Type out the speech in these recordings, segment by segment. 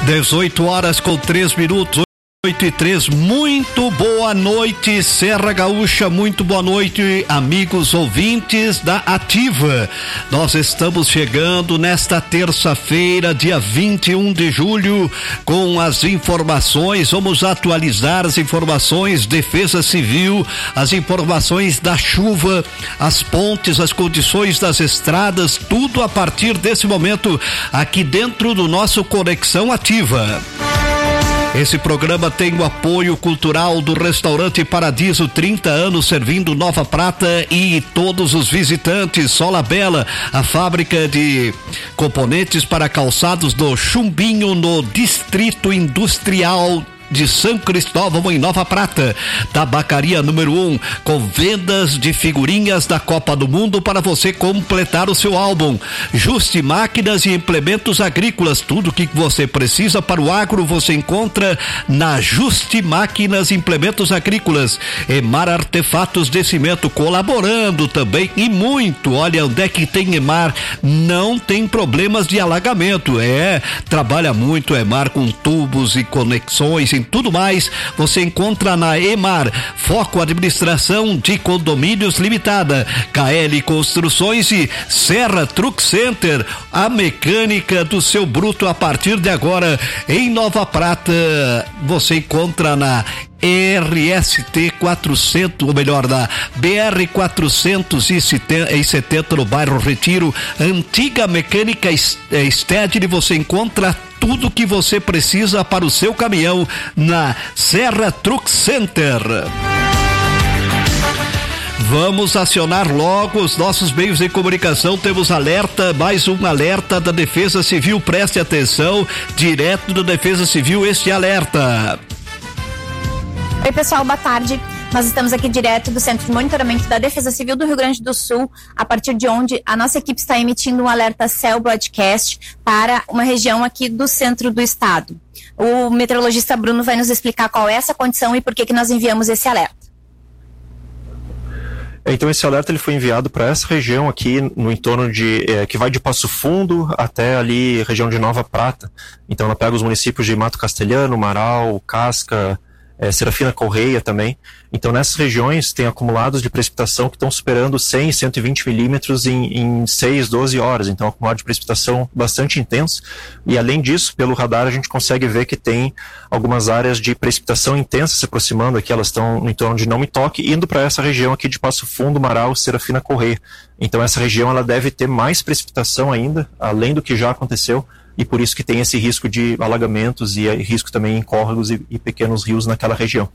18h03. 8h03, muito boa noite, Serra Gaúcha, muito boa noite, amigos ouvintes da Ativa. Nós estamos chegando nesta terça-feira, dia 21 de julho, com as informações. Vamos atualizar as informações, Defesa Civil, as informações da chuva, as pontes, as condições das estradas, tudo a partir desse momento, aqui dentro do nosso Conexão Ativa. Esse programa tem o apoio cultural do Restaurante Paradiso, 30 anos servindo Nova Prata e todos os visitantes. Sola Bela, a fábrica de componentes para calçados do Chumbinho, no Distrito Industrial de São Cristóvão, em Nova Prata. Tabacaria número 1, com vendas de figurinhas da Copa do Mundo para você completar o seu álbum. Juste Máquinas e Implementos Agrícolas, tudo que você precisa para o agro você encontra na Juste Máquinas e Implementos Agrícolas. Emar Artefatos de Cimento, colaborando também e muito. Olha, onde é que tem Emar, não tem problemas de alagamento. Trabalha muito Emar com tubos e conexões e tudo mais, você encontra na Emar. Foco Administração de Condomínios Limitada, KL Construções e Serra Truck Center, a mecânica do seu bruto a partir de agora. Em Nova Prata, você encontra na RST 400, ou melhor, na BR 470 no bairro Retiro, antiga mecânica Stedley. Você encontra tudo que você precisa para o seu caminhão na Serra Truck Center. Vamos acionar logo os nossos meios de comunicação. Temos alerta, mais um alerta da Defesa Civil. Preste atenção, direto da Defesa Civil, este alerta. Oi, pessoal, boa tarde. Nós estamos aqui direto do Centro de Monitoramento da Defesa Civil do Rio Grande do Sul, a partir de onde a nossa equipe está emitindo um alerta Cell Broadcast para uma região aqui do centro do estado. O meteorologista Bruno vai nos explicar qual é essa condição e por que nós enviamos esse alerta. Então esse alerta ele foi enviado para essa região aqui no entorno de que vai de Passo Fundo até ali região de Nova Prata. Então ela pega os municípios de Mato Castelhano, Marau, Casca, Serafina Correia também. Então nessas regiões tem acumulados de precipitação que estão superando 100 e 120 milímetros em 6, 12 horas. Então acumulado de precipitação bastante intenso. E além disso, pelo radar a gente consegue ver que tem algumas áreas de precipitação intensa se aproximando aqui. Elas estão no entorno de Não Me Toque, indo para essa região aqui de Passo Fundo, Marau, Serafina Correia. Então essa região ela deve ter mais precipitação ainda, além do que já aconteceu. E por isso que tem esse risco de alagamentos e risco também em córregos e pequenos rios naquela região.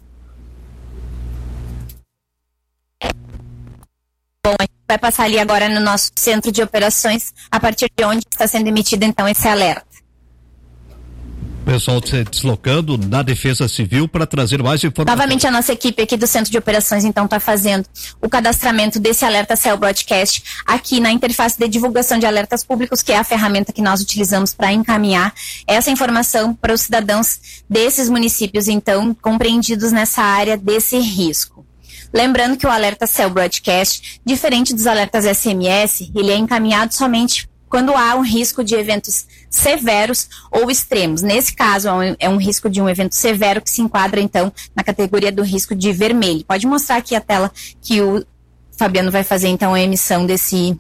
Bom, a gente vai passar ali agora no nosso centro de operações, a partir de onde está sendo emitido então esse alerta. Pessoal se deslocando na Defesa Civil para trazer mais informações. Novamente a nossa equipe aqui do Centro de Operações então está fazendo o cadastramento desse alerta Cell Broadcast aqui na interface de divulgação de alertas públicos, que é a ferramenta que nós utilizamos para encaminhar essa informação para os cidadãos desses municípios então compreendidos nessa área desse risco. Lembrando que o alerta Cell Broadcast, diferente dos alertas SMS, ele é encaminhado somente quando há um risco de eventos severos ou extremos. Nesse caso, é um risco de um evento severo que se enquadra, então, na categoria do risco de vermelho. Pode mostrar aqui a tela que o Fabiano vai fazer, então, a emissão desse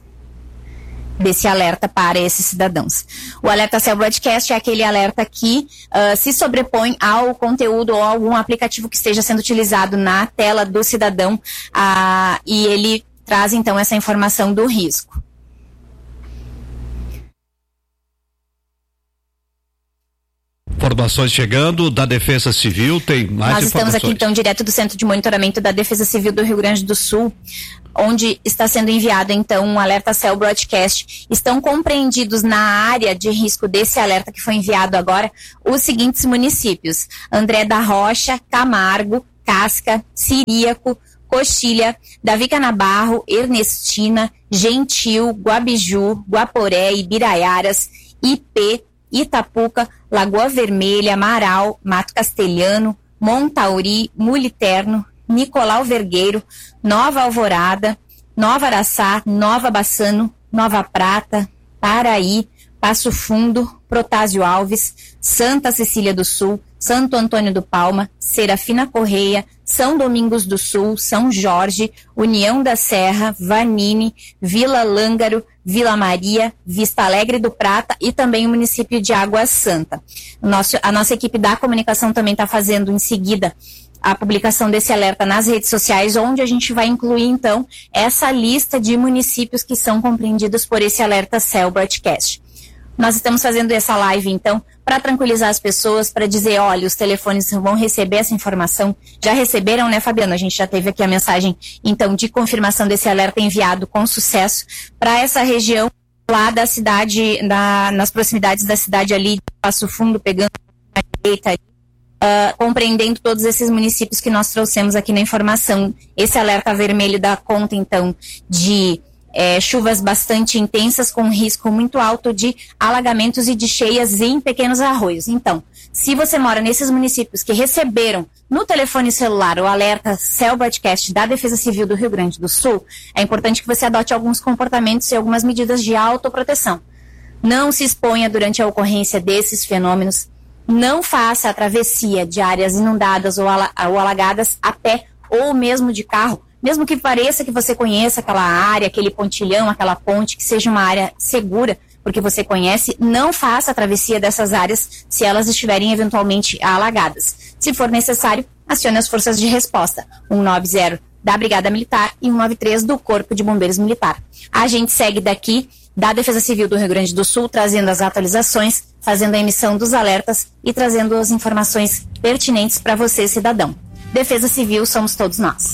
alerta para esses cidadãos. O alerta Cell Broadcast é aquele alerta que se sobrepõe ao conteúdo ou algum aplicativo que esteja sendo utilizado na tela do cidadão e ele traz, então, essa informação do risco. Informações chegando da Defesa Civil, tem mais Nós informações. estamos aqui então direto do Centro de Monitoramento da Defesa Civil do Rio Grande do Sul, onde está sendo enviado então um alerta Cell Broadcast. Estão compreendidos na área de risco desse alerta que foi enviado agora os seguintes municípios: André da Rocha, Camargo, Casca, Ciríaco, Coxilha, Davi Canabarro, Ernestina, Gentil, Guabiju, Guaporé, Ibiraiaras, IP, Itapuca, Lagoa Vermelha, Marau, Mato Castelhano, Montauri, Muliterno, Nicolau Vergueiro, Nova Alvorada, Nova Araçá, Nova Bassano, Nova Prata, Paraí, Passo Fundo, Protásio Alves, Santa Cecília do Sul, Santo Antônio do Palma, Serafina Correia, São Domingos do Sul, São Jorge, União da Serra, Vanini, Vila Lângaro, Vila Maria, Vista Alegre do Prata e também o município de Água Santa. A nossa equipe da comunicação também está fazendo em seguida a publicação desse alerta nas redes sociais, onde a gente vai incluir, então, essa lista de municípios que são compreendidos por esse alerta Cell Broadcast. Nós estamos fazendo essa live, então, para tranquilizar as pessoas, para dizer, olha, os telefones vão receber essa informação. Já receberam, né, Fabiano? A gente já teve aqui a mensagem, então, de confirmação desse alerta enviado com sucesso para essa região lá da cidade, nas proximidades da cidade ali de Passo Fundo, pegando a direita, compreendendo todos esses municípios que nós trouxemos aqui na informação. Esse alerta vermelho dá conta, então, de chuvas bastante intensas com risco muito alto de alagamentos e de cheias em pequenos arroios. Então, se você mora nesses municípios que receberam no telefone celular o alerta Cell Broadcast da Defesa Civil do Rio Grande do Sul, é importante que você adote alguns comportamentos e algumas medidas de autoproteção. Não se exponha durante a ocorrência desses fenômenos, não faça a travessia de áreas inundadas ou alagadas a pé ou mesmo de carro, mesmo que pareça que você conheça aquela área, aquele pontilhão, aquela ponte, que seja uma área segura, porque você conhece, não faça a travessia dessas áreas se elas estiverem eventualmente alagadas. Se for necessário, acione as forças de resposta, 190 da Brigada Militar e 193 do Corpo de Bombeiros Militar. A gente segue daqui da Defesa Civil do Rio Grande do Sul, trazendo as atualizações, fazendo a emissão dos alertas e trazendo as informações pertinentes para você, cidadão. Defesa Civil somos todos nós.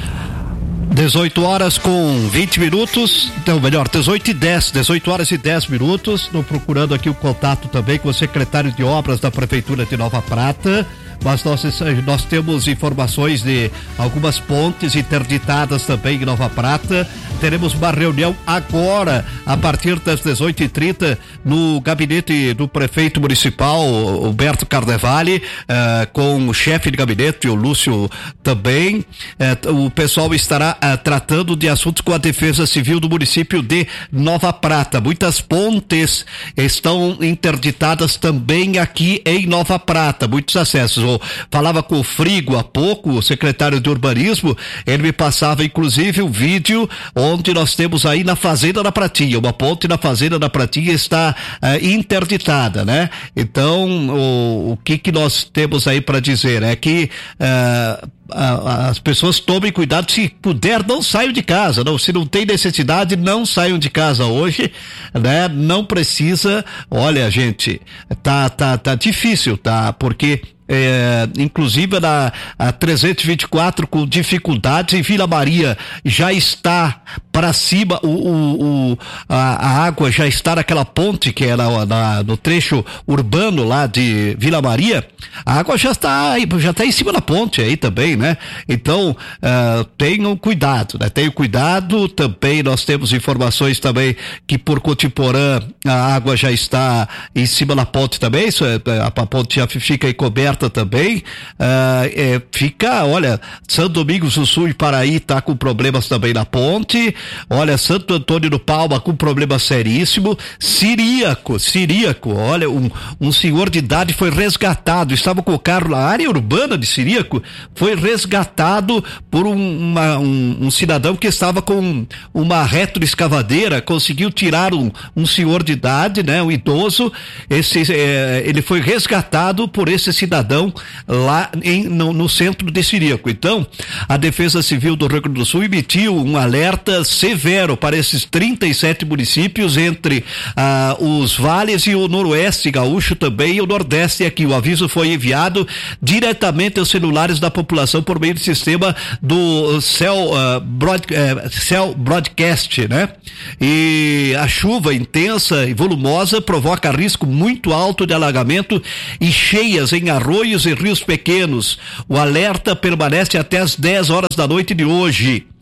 18 horas com 20 minutos, então melhor, 18 horas e 10 minutos, estou procurando aqui o contato também com o secretário de Obras da Prefeitura de Nova Prata, mas nós temos informações de algumas pontes interditadas também em Nova Prata. Teremos uma reunião agora, a partir das 18h30, no gabinete do prefeito municipal, Humberto Carnevale, com o chefe de gabinete, o Lúcio também. O pessoal estará tratando de assuntos com a Defesa Civil do município de Nova Prata. Muitas pontes estão interditadas também aqui em Nova Prata, muitos acessos. Eu falava com o Frigo há pouco, o secretário de Urbanismo, ele me passava inclusive um vídeo onde nós temos aí na Fazenda da Pratinha, uma ponte na Fazenda da Pratinha está interditada, né? Então, o que nós temos aí para dizer é que as pessoas tomem cuidado, se puder, não saiam de casa, se não tem necessidade, não saiam de casa hoje, né? Não precisa, olha, gente, tá difícil, tá? Porque inclusive a 324 com dificuldades, em Vila Maria já está para cima, a água já está naquela ponte que é no trecho urbano lá de Vila Maria, a água já está em cima da ponte aí também, né? Então, tenham cuidado, né? Tenham cuidado, também nós temos informações também que por Cotiporã a água já está em cima da ponte também, a ponte já fica aí coberta também, olha, Santo Domingos do Sul e Paraí tá com problemas também na ponte, olha, Santo Antônio do Palma com problema seríssimo, Ciríaco, olha, um senhor de idade foi resgatado, estava com o carro na área urbana de Ciríaco, foi resgatado por um cidadão que estava com uma retroescavadeira, conseguiu tirar um senhor de idade, né, um idoso, ele foi resgatado por esse cidadão lá no centro de Ciríaco. Então, a Defesa Civil do Rio Grande do Sul emitiu um alerta severo para esses 37 municípios entre os vales e o noroeste gaúcho também e o nordeste aqui. O aviso foi enviado diretamente aos celulares da população por meio do sistema do Cell Broadcast, né? E a chuva intensa e volumosa provoca risco muito alto de alagamento e cheias em arroios e rios pequenos. O alerta permanece até as 10 horas da noite de hoje.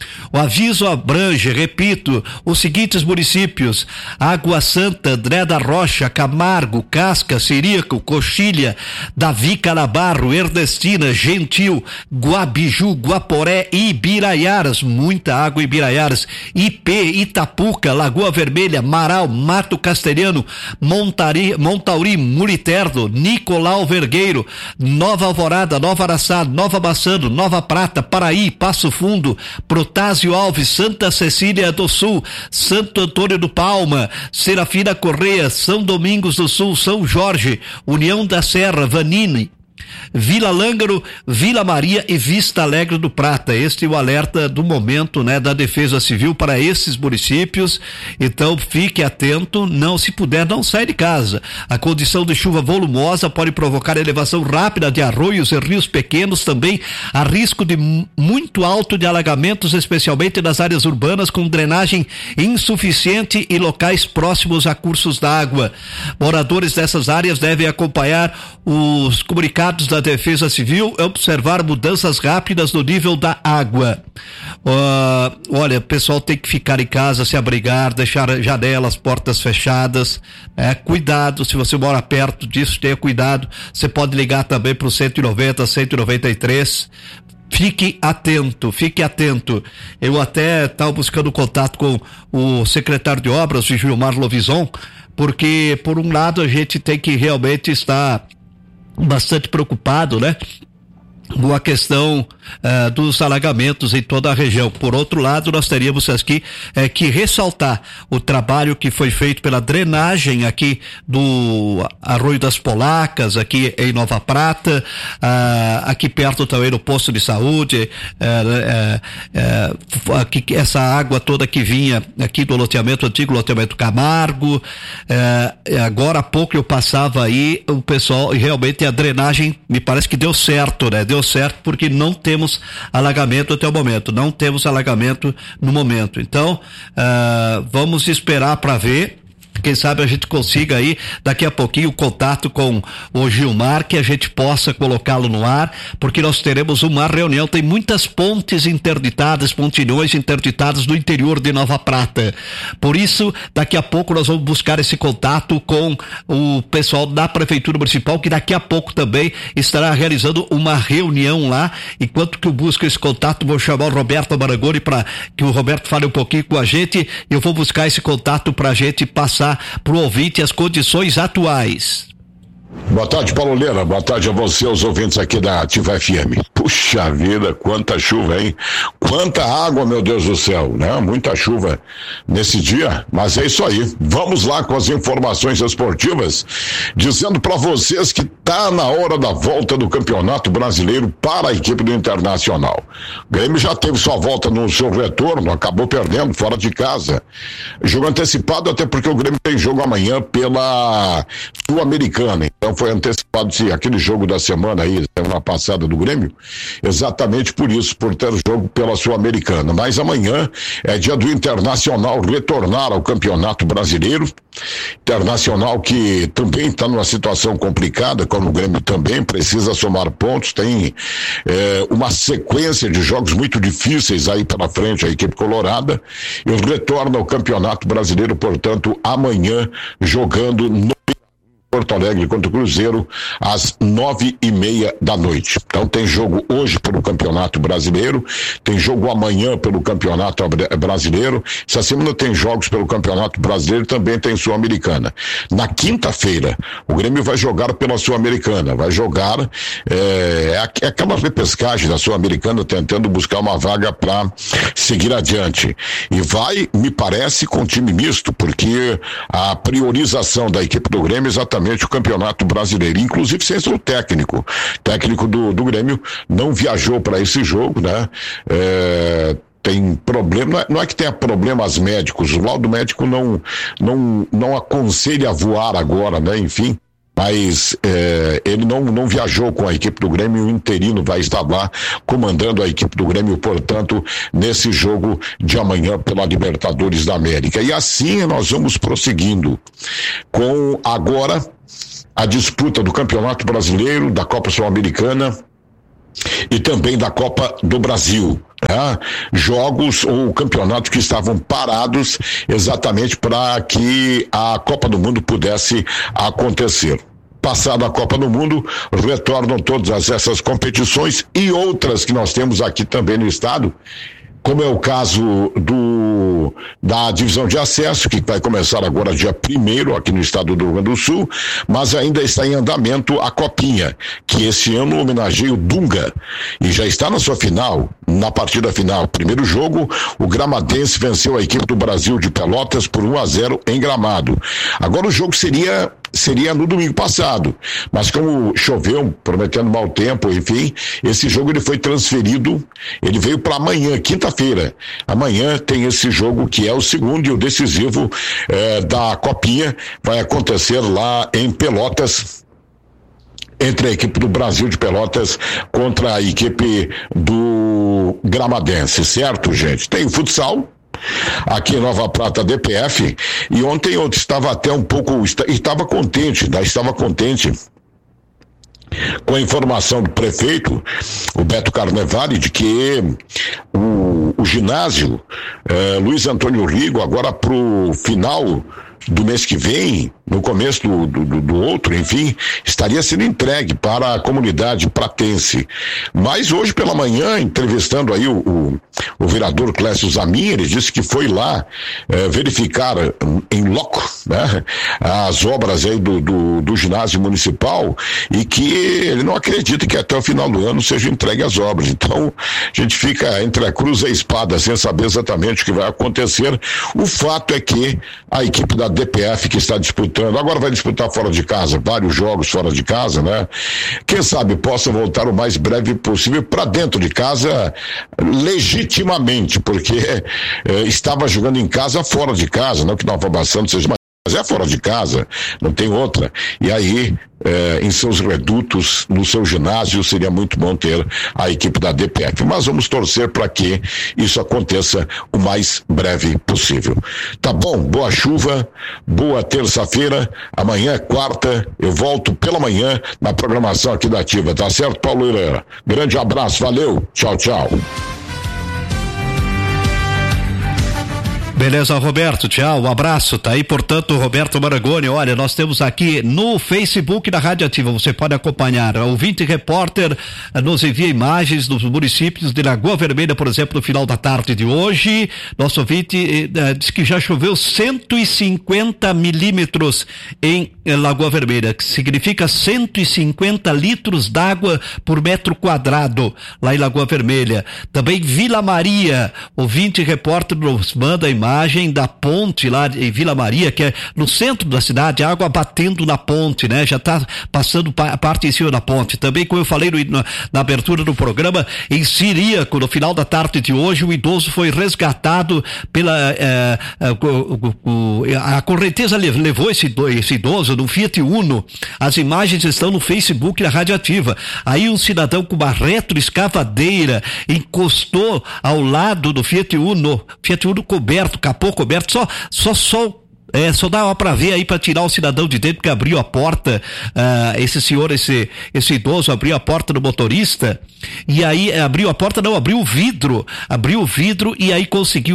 O aviso abrange, repito, os seguintes municípios: Água Santa, André da Rocha, Camargo, Casca, Ciríaco, Coxilha, Davi Canabarro, Ernestina, Gentil, Guabiju, Guaporé e Ibiraiaras, muita água em Ibiraiaras, IP, Itapuca, Lagoa Vermelha, Marau, Mato Castelhano, Montauri, Muriterno, Nicolau Vergueiro, Nova Alvorada, Nova Araçá, Nova Bassano, Nova Prata, Paraí, Passo Fundo, Protásio Alves, Santa Cecília do Sul, Santo Antônio do Palma, Serafina Correia, São Domingos do Sul, São Jorge, União da Serra, Vanini, Vila Lângaro, Vila Maria e Vista Alegre do Prata. Este é o alerta do momento, né, da Defesa Civil para esses municípios. Então fique atento, se puder, não sai de casa. A condição de chuva volumosa pode provocar elevação rápida de arroios e rios pequenos. Também há risco de muito alto de alagamentos, especialmente nas áreas urbanas com drenagem insuficiente e locais próximos a cursos d'água. Moradores dessas áreas devem acompanhar os comunicados da Defesa Civil e observar mudanças rápidas no nível da água. Olha, o pessoal tem que ficar em casa, se abrigar, deixar janelas, portas fechadas. Cuidado, se você mora perto disso, tenha cuidado. Você pode ligar também para o 190, 193. Fique atento. Eu até estava buscando contato com o secretário de obras, o Gilmar Lovison, porque, por um lado, a gente tem que realmente estar bastante preocupado, né, com a questão dos alagamentos em toda a região. Por outro lado, nós teríamos aqui que ressaltar o trabalho que foi feito pela drenagem aqui do Arroio das Polacas, aqui em Nova Prata, aqui perto também do posto de saúde, aqui, essa água toda que vinha aqui do loteamento, antigo loteamento Camargo. Agora há pouco eu passava aí, o pessoal, e realmente a drenagem me parece que deu certo, né? Deu certo porque não temos alagamento até o momento, não temos alagamento no momento. Então, vamos esperar para ver. Quem sabe a gente consiga aí, daqui a pouquinho, o contato com o Gilmar, que a gente possa colocá-lo no ar, porque nós teremos uma reunião. Tem muitas pontes interditadas, pontilhões interditados no interior de Nova Prata. Por isso, daqui a pouco nós vamos buscar esse contato com o pessoal da Prefeitura Municipal, que daqui a pouco também estará realizando uma reunião lá. Enquanto que eu busco esse contato, vou chamar o Roberto Marangoni para que o Roberto fale um pouquinho com a gente. Eu vou buscar esse contato para a gente passar para o ouvinte as condições atuais. Boa tarde, Paulo Leira. Boa tarde a você, os ouvintes aqui da Ativa FM. Puxa vida, quanta chuva, hein? Quanta água, meu Deus do céu, né? Muita chuva nesse dia, mas é isso aí. Vamos lá com as informações esportivas, dizendo para vocês que tá na hora da volta do Campeonato Brasileiro para a equipe do Internacional. O Grêmio já teve sua volta no seu retorno, acabou perdendo fora de casa. Jogo antecipado, até porque o Grêmio tem jogo amanhã pela Sul-Americana. Então foi antecipado aquele jogo da semana aí, semana passada do Grêmio, exatamente por isso, por ter jogo pela Sul-Americana. Mas amanhã é dia do Internacional retornar ao Campeonato Brasileiro. Internacional que também está numa situação complicada, como o Grêmio também precisa somar pontos, tem uma sequência de jogos muito difíceis aí pela frente, a equipe colorada, e retorna ao Campeonato Brasileiro, portanto, amanhã, jogando no Porto Alegre contra o Cruzeiro às 9:30 da noite. Então tem jogo hoje pelo Campeonato Brasileiro, tem jogo amanhã pelo Campeonato Brasileiro. Essa semana tem jogos pelo Campeonato Brasileiro, também tem Sul-Americana. Na quinta-feira, o Grêmio vai jogar pela Sul-Americana, vai jogar aquela repescagem da Sul-Americana, tentando buscar uma vaga para seguir adiante. E vai, me parece, com time misto, porque a priorização da equipe do Grêmio é exatamente o Campeonato Brasileiro, inclusive sem o técnico do Grêmio não viajou para esse jogo, né? Tem problema, não é que tenha problemas médicos, o laudo médico não aconselha a voar agora, né? Enfim, mas ele não viajou com a equipe do Grêmio, o interino vai estar lá comandando a equipe do Grêmio, portanto, nesse jogo de amanhã pela Libertadores da América. E assim nós vamos prosseguindo com agora a disputa do Campeonato Brasileiro, da Copa Sul-Americana e também da Copa do Brasil. Jogos ou campeonatos que estavam parados exatamente para que a Copa do Mundo pudesse acontecer. Passada a Copa do Mundo, retornam todas essas competições e outras que nós temos aqui também no estado, como é o caso da divisão de acesso, que vai começar agora dia 1º aqui no estado do Rio Grande do Sul, mas ainda está em andamento a Copinha, que esse ano homenageia o Dunga, e já está na sua final, na partida final. Primeiro jogo, o Gramadense venceu a equipe do Brasil de Pelotas por 1-0 em Gramado. Agora o jogo seria no domingo passado, mas como choveu, prometendo mau tempo, enfim, esse jogo ele foi transferido, ele veio para amanhã, quinta-feira. Amanhã tem esse jogo que é o segundo e o decisivo da Copinha, vai acontecer lá em Pelotas, entre a equipe do Brasil de Pelotas contra a equipe do Gramadense, certo, gente? Tem o futsal aqui em Nova Prata, DPF, e ontem eu estava até um pouco, estava contente com a informação do prefeito, o Beto Carnevale, de que o ginásio Luiz Antônio Rigo, agora pro final do mês que vem, no começo do outro, enfim, estaria sendo entregue para a comunidade pratense. Mas hoje pela manhã, entrevistando aí o vereador Clécio Zamin, ele disse que foi lá verificar em loco, né, as obras aí do ginásio municipal, e que ele não acredita que até o final do ano seja entregue as obras. Então, a gente fica entre a cruz e a espada, sem saber exatamente o que vai acontecer. O fato é que a equipe da DPF que está disputando, agora vai disputar fora de casa, vários jogos fora de casa, né? Quem sabe possa voltar o mais breve possível para dentro de casa, legitimamente, porque estava jogando em casa, fora de casa, não que Nova Bassano seja, mas é fora de casa, não tem outra. E aí, em seus redutos, no seu ginásio, seria muito bom ter a equipe da DPF. Mas vamos torcer para que isso aconteça o mais breve possível. Tá bom, boa chuva, boa terça-feira, amanhã é quarta, eu volto pela manhã na programação aqui da Ativa, tá certo, Paulo Herrera? Grande abraço, valeu, tchau, tchau. Beleza, Roberto, tchau, um abraço, tá aí, portanto, Roberto Marangoni. Olha, nós temos aqui no Facebook da Rádio Ativa, você pode acompanhar, o ouvinte repórter nos envia imagens dos municípios de Lagoa Vermelha, por exemplo, no final da tarde de hoje. Nosso ouvinte diz que já choveu 150 milímetros em Lagoa Vermelha, que significa 150 litros d'água por metro quadrado lá em Lagoa Vermelha. Também Vila Maria, ouvinte repórter nos manda a imagem da ponte lá em Vila Maria, que é no centro da cidade, água batendo na ponte, né? Já está passando parte em cima da ponte. Também, como eu falei na abertura do programa, em Siríaco, no final da tarde de hoje, o idoso foi resgatado pela a correnteza levou esse idoso no Fiat Uno. As imagens estão no Facebook da Rádio Ativa. Aí um cidadão com uma retroescavadeira encostou ao lado do Fiat Uno coberto, capô coberto, só dava para ver aí, para tirar o cidadão de dentro, que abriu a porta, esse idoso abriu a porta do motorista, e aí abriu o vidro, e aí conseguiu,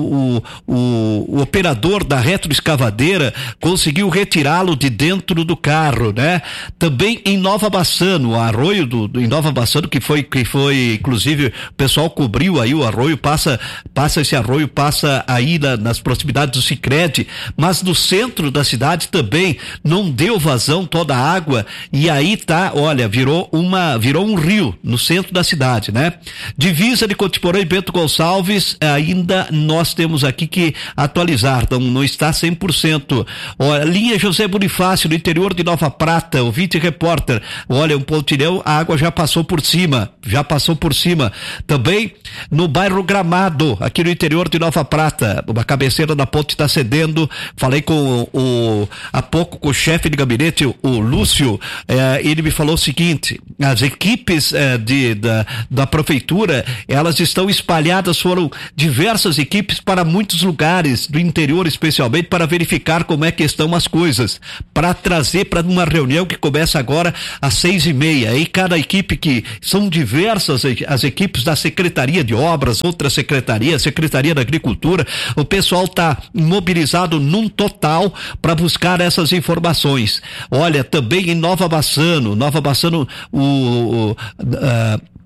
o operador da retroescavadeira conseguiu retirá-lo de dentro do carro, né? Também em Nova Bassano, o arroio em Nova Bassano, que foi, inclusive, o pessoal cobriu aí o arroio, esse arroio passa aí nas proximidades do Sicredi, mas no centro da cidade também não deu vazão toda a água, e aí tá, olha, virou um rio no centro da cidade, né? Divisa de Cotiporã e Bento Gonçalves, ainda nós temos aqui que atualizar, não está 100%. Olha, linha José Bonifácio, no interior de Nova Prata, ouvinte repórter, olha, um pontilhão, a água já passou por cima. Também no bairro Gramado, aqui no interior de Nova Prata, uma cabeceira da ponte está cedendo, falei há pouco com o chefe de gabinete, o Lúcio, ele me falou o seguinte: as equipes da prefeitura, elas estão espalhadas, foram diversas equipes para muitos lugares do interior, especialmente para verificar como é que estão as coisas, para trazer para uma reunião que começa agora às 6:30. Aí cada equipe, que são diversas as equipes da Secretaria de Obras, outra Secretaria da Agricultura, o pessoal está mobilizado num total para buscar essas informações. Olha, também em Nova Bassano,